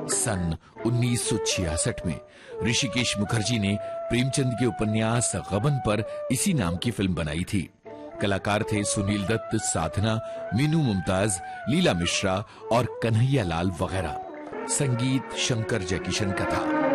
सन 1966 में ऋषिकेश मुखर्जी ने प्रेमचंद के उपन्यास गबन पर इसी नाम की फिल्म बनाई थी। कलाकार थे सुनील दत्त, साधना, मीनू मुमताज, लीला मिश्रा और कन्हैया लाल वगैरह। संगीत शंकर जयकिशन का था।